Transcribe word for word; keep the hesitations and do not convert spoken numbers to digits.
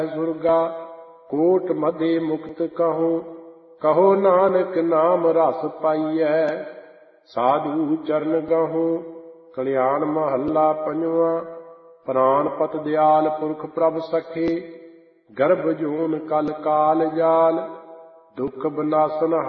ਸੁਰਗਾ ਕੋਟ ਮਧੇ ਮੁਕਤ ਕਹੋ। ਕਹੋ ਨਾਨਕ ਨਾਮ ਰਸ ਪਾਈਐ ਸਾਧੂ ਚਰਨ ਗਹੋ। ਕਲਿਆਣ ਮਹੱਲਾ ਪੰਜਵਾਂ। ਪ੍ਰਾਨਪਤ ਦਿਆਲ ਪੁਰਖ ਪ੍ਰਭ ਸਖੇ ਗਰਭ ਜੋਨ ਕਲ ਕਾਲ ਜਾਲ। ਦੁਖ ਬਨਾਸਨ